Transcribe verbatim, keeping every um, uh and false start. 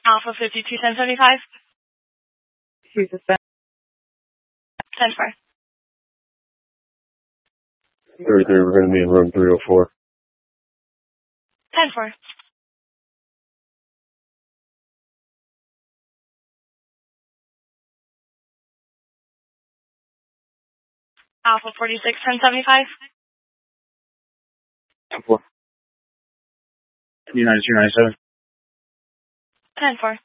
Alpha fifty-two ten seventy-five. Jesus, Ben. ten four. thirty-three, we're going to be in room three oh four. ten four. Alpha forty-six ten seventy-five. ten four. United two ninety-seven. ten four.